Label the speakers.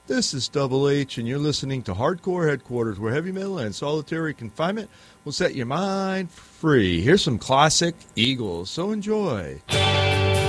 Speaker 1: This is Double H, and you're listening to Hardcore Headquarters, where heavy metal and solitary confinement will set your mind free. Here's some classic Eagles, so enjoy.